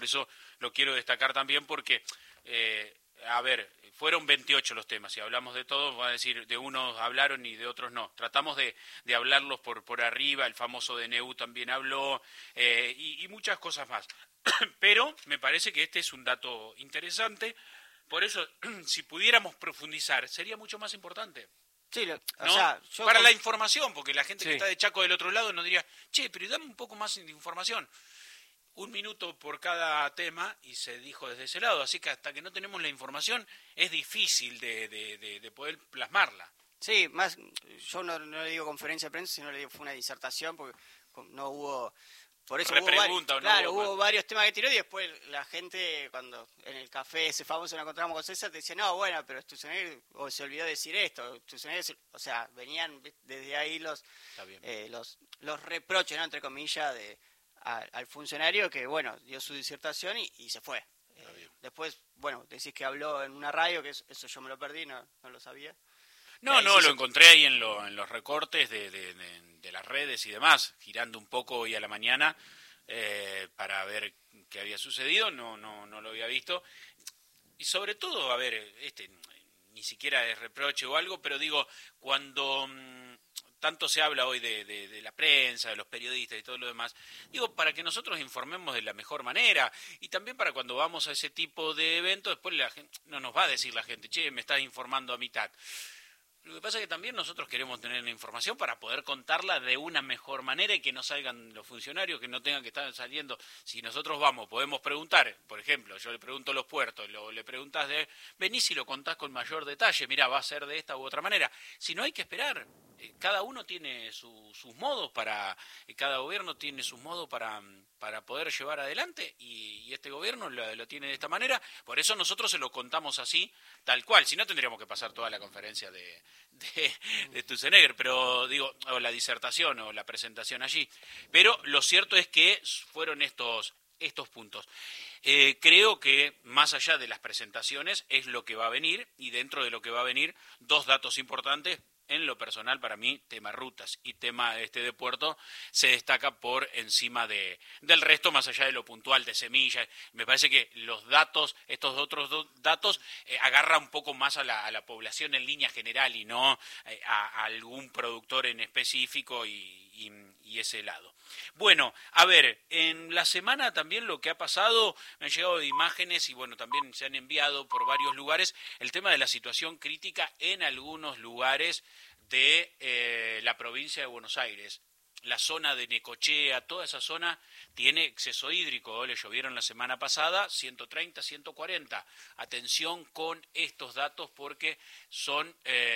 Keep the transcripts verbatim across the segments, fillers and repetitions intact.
por eso lo quiero destacar también porque, eh, a ver, fueron veintiocho los temas, si hablamos de todos, va a decir, de unos hablaron y de otros no. Tratamos de, de hablarlos por, por arriba, el famoso D N U también habló, eh, y, y muchas cosas más. Pero me parece que este es un dato interesante, por eso, si pudiéramos profundizar, sería mucho más importante. Sí, lo, o ¿no? sea, yo Para con... la información, porque la gente Sí. que está de Chaco del otro lado nos diría, che, pero dame un poco más de información. Un minuto por cada tema y se dijo desde ese lado, así que hasta que no tenemos la información es difícil de, de, de, de poder plasmarla. Sí, más, yo no, no le digo conferencia de prensa, sino le digo fue una disertación, porque no hubo... Por eso hubo varios, ¿o no claro, hubo hubo varios temas que tiró y después la gente, cuando en el café ese famoso nos encontramos con César, te decía, no, bueno, pero Sturzenegger o se olvidó decir esto, Sturzenegger, o sea, venían desde ahí los eh, los los reproches, ¿no?, entre comillas, de a, al funcionario que, bueno, dio su disertación y, y se fue. Eh, después, bueno, decís que habló en una radio, que eso, eso yo me lo perdí, no, no lo sabía. No, no, sí lo se... encontré ahí en, lo, en los recortes de, de, de, de las redes y demás, girando un poco hoy a la mañana eh, para ver qué había sucedido, no, no, no lo había visto. Y sobre todo, a ver, este ni siquiera es reproche o algo, pero digo, cuando mmm, tanto se habla hoy de, de, de la prensa, de los periodistas y todo lo demás, digo, para que nosotros informemos de la mejor manera y también para cuando vamos a ese tipo de eventos, después la gente, no nos va a decir la gente, che, me estás informando a mitad. Lo que pasa es que también nosotros queremos tener la información para poder contarla de una mejor manera y que no salgan los funcionarios, que no tengan que estar saliendo. Si nosotros vamos, podemos preguntar, por ejemplo, yo le pregunto a los puertos, lo, le preguntas de, venís y lo contás con mayor detalle, mirá, va a ser de esta u otra manera. Si no, hay que esperar. Cada uno tiene su, sus modos para, cada gobierno tiene sus modos para, para poder llevar adelante y, y este gobierno lo, lo tiene de esta manera. Por eso nosotros se lo contamos así, tal cual. Si no, tendríamos que pasar toda la conferencia de... de, de Sturzenegger, pero digo, o la disertación o la presentación allí, pero lo cierto es que fueron estos estos puntos. Eh, creo que más allá de las presentaciones es lo que va a venir, y dentro de lo que va a venir, dos datos importantes. En lo personal, para mí, tema rutas y tema este de puerto se destaca por encima de del resto, más allá de lo puntual de semillas. Me parece que los datos, estos otros dos datos, eh, agarran un poco más a la, a la población en línea general y no eh, a, a algún productor en específico y, y, y ese lado. Bueno, a ver, en la semana también lo que ha pasado, me han llegado imágenes y bueno, también se han enviado por varios lugares el tema de la situación crítica en algunos lugares de eh, la provincia de Buenos Aires. La zona de Necochea, toda esa zona tiene exceso hídrico, le llovieron la semana pasada, ciento treinta, ciento cuarenta. Atención con estos datos porque son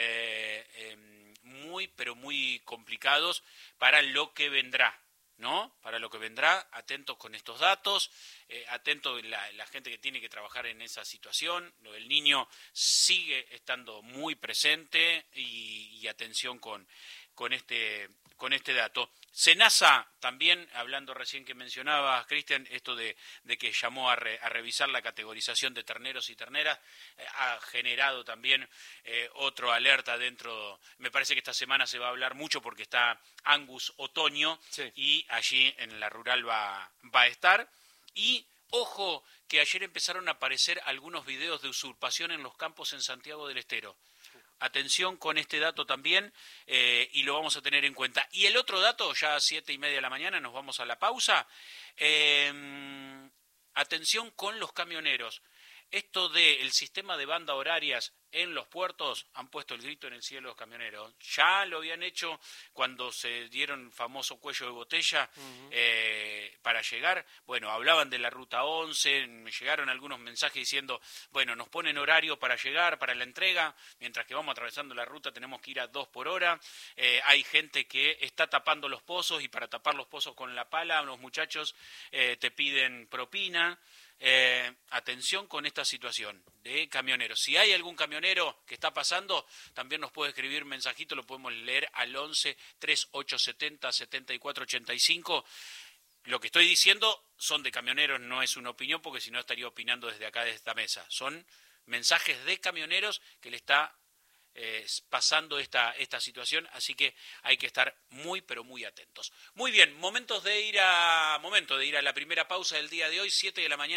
eh, eh, muy, pero muy complicados para lo que vendrá. ¿No? Para lo que vendrá, atentos con estos datos, eh, atentos la, la gente que tiene que trabajar en esa situación, el niño sigue estando muy presente y, y atención con, con, este, con este dato. SENASA, también, hablando recién que mencionabas, Cristian, esto de, de que llamó a, re, a revisar la categorización de terneros y terneras, eh, ha generado también eh, otro alerta dentro, me parece que esta semana se va a hablar mucho porque está Angus Otoño, sí. Y allí en la rural va, va a estar, y ojo que ayer empezaron a aparecer algunos videos de usurpación en los campos en Santiago del Estero. Atención con este dato también, eh, y lo vamos a tener en cuenta. Y el otro dato, ya a siete y media de la mañana, nos vamos a la pausa. Eh, atención con los camioneros. Esto del sistema de banda horarias en los puertos han puesto el grito en el cielo los camioneros. Ya lo habían hecho cuando se dieron el famoso cuello de botella uh-huh. eh, para llegar. Bueno, hablaban de la ruta once, me llegaron algunos mensajes diciendo, bueno, nos ponen horario para llegar, para la entrega, mientras que vamos atravesando la ruta tenemos que ir a dos por hora. Eh, hay gente que está tapando los pozos y para tapar los pozos con la pala, los muchachos eh, te piden propina. Eh, atención con esta situación de camioneros. Si hay algún camionero que está pasando, también nos puede escribir mensajito, lo podemos leer al once, treinta y ocho setenta, setenta y cuatro ochenta y cinco. Lo que estoy diciendo son de camioneros, no es una opinión, porque si no estaría opinando desde acá, desde esta mesa. Son mensajes de camioneros que le está Eh, pasando esta, esta situación, así que hay que estar muy, pero muy atentos. Muy bien, momentos de ir a, momento de ir a la primera pausa del día de hoy, siete de la mañana.